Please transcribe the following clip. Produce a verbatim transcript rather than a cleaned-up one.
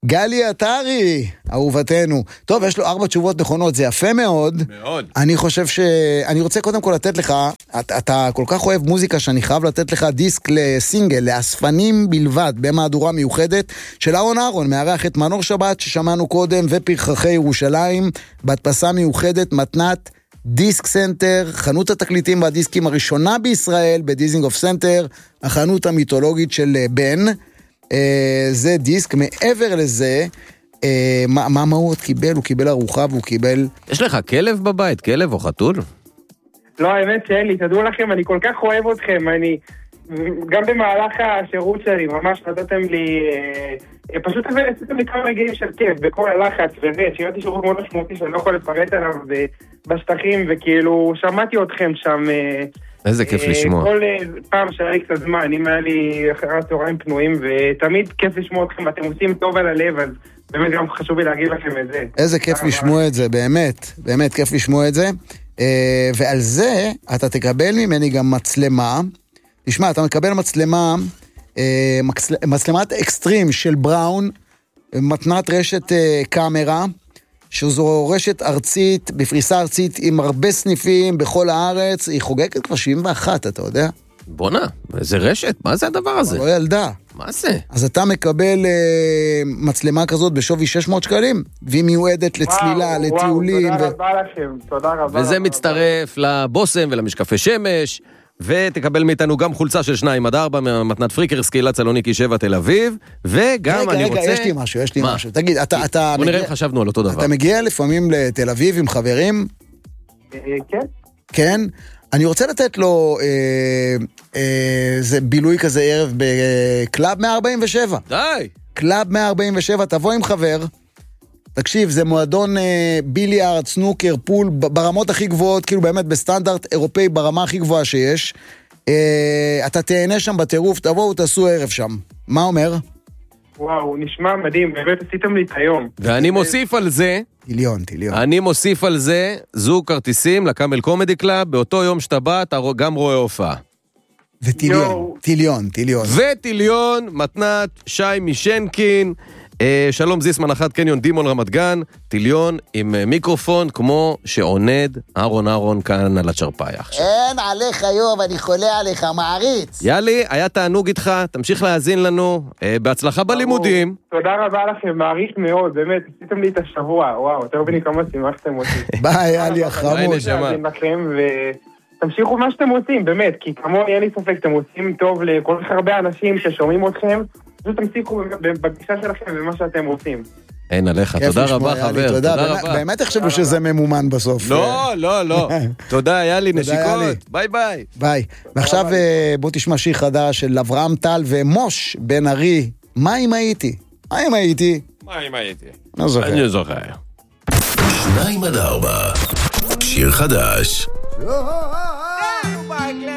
גלי עטרי, אהובתנו. טוב, יש לו ארבע תשובות נכונות, זה יפה מאוד. מאוד. אני חושב ש... אני רוצה קודם כל לתת לך, אתה, אתה כל כך אוהב מוזיקה שאני חייב לתת לך דיסק לסינגל, לאספנים בלבד, במהדורה מיוחדת, של אהרון אהרון, מארח את מנור שבת ששמענו קודם, ופרחחי ירושלים, בהדפסה מיוחדת, מתנת דיסק סנטר, חנות התקליטים והדיסקים הראשונה בישראל, בדיזינגוף סנטר, החנות המיתולוגית של בן. זה דיסק. מעבר לזה, מה, מה, מה הוא עוד קיבל? הוא קיבל ארוחה והוא קיבל... יש לך כלב בבית? כלב או חתול? לא, האמת שאין לי, תדעו לכם, אני כל כך אוהב אתכם, אני... גם במהלך השירות שלי, ממש נתתם לי... פשוט עשיתם לי כמה רגעים של כיף, בכל הלחץ וזה, שירתי שירות מאוד משמעותי שאני לא יכול לפרט עליו בשטחים, וכאילו שמעתי אתכם שם... איזה כיף לשמוע. כל פעם שהיה לי קצת זמן, אם היה לי אחרי הצהריים פנויים, ותמיד כיף לשמוע אתכם, אתם עושים טוב על הלב, אז באמת גם חשוב לי להגיד לכם את זה. איזה כיף לשמוע את זה, באמת, באמת כיף לשמוע את זה. ועל זה אתה תקבל ממני גם מצלמה. תשמע, אתה מקבל מצלמה, מצלמת אקסטרים של בראון, מתנת רשת קאמרה, שזו רשת ארצית, בפריסה ארצית עם הרבה סניפים בכל הארץ, היא חוגגת כבר שבעים ואחת, אתה יודע? בונה, איזה רשת? מה זה הדבר הזה? לא ילדה. מה זה? אז אתה מקבל אה, מצלמה כזאת בשווי שש מאות שקלים, והיא מיועדת לצלילה, וואו, לטיולים. וואו, תודה ו... רבה לכם, תודה רבה. וזה רבה מצטרף רבה. לבוסם ולמשקפי שמש, ותקבל מאיתנו גם חולצה של שניים עד ארבע, מתנת פריקרס, קהילת סלוניקי שבע תל אביב, וגם רגע, אני רגע, רוצה... יש לי משהו, יש לי מה? משהו. תגיד, אתה... אתה בוא מגיע... נראה אם חשבנו על אותו דבר. אתה מגיע לפעמים לתל אביב עם חברים? אה, כן. כן? אני רוצה לתת לו אה, אה, זה בילוי כזה ערב בקלאב מאה ארבעים ושבע. די! קלאב מאה ארבעים ושבע, תבוא עם חבר, תקשיב, זה מועדון אה, ביליארד, סנוקר, פול, ברמות הכי גבוהות, כאילו באמת בסטנדרט אירופאי ברמה הכי גבוהה שיש. אה, אתה תהנה שם בטירוף, תבואו, תעשו ערב שם. מה אומר? וואו, נשמע מדהים, באמת עשיתם לי את היום. ואני מוסיף על זה... טיליון, טיליון. אני מוסיף על זה זוג כרטיסים לקאמל קומדי קלאב, באותו יום שאתה בא, אתה גם רואה הופעה. וטיליון, טיליון, טיליון. וטיליון, מתנת שי משנקין, אה, שלום זיסמן, אחת קניון דימון רמת גן, טיליון עם מיקרופון כמו שעונד אהרון אהרון כאן על הצ'רפאיה. אין עליך יוב, אני חולה עליך, מעריץ. יאלי, היה תענוג איתך, תמשיך להאזין לנו, אה, בהצלחה בלימודים. תודה רבה לכם, מעריך מאוד, באמת, עשיתם לי את השבוע, וואו, אתם מבינים כמה שימחתם אותי. ביי, יאלי החמוד. תמשיכו מה שאתם רוצים, באמת, כי כמוני אין לי ספק, אתם עושים טוב לכל כך הרבה אנשים ששומעים אתכם, פשוט תמשיכו בגישה שלכם ומה שאתם רוצים. אין עליך, תודה רבה חבר, תודה רבה. באמת תחשבו שזה ממומן בסוף. לא, לא, לא. תודה, יאלי, נשיקות. ביי ביי. ביי. ועכשיו בוא תשמע שיר חדש של אברהם טל ומוש בן ארי. מה אם הייתי? מה אם הייתי? מה אם הייתי? לא זוכר. אני זוכר. שניים עד ארבע. שיר חדש.